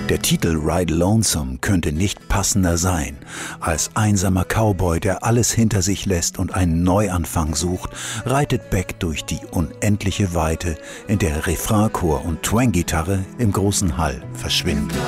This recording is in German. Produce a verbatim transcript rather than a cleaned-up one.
Der Titel Ride Lonesome könnte nicht passender sein. Als einsamer Cowboy, der alles hinter sich lässt und einen Neuanfang sucht, reitet Beck durch die unendliche Weite, in der Refrainchor und Twang-Gitarre im großen Hall verschwinden.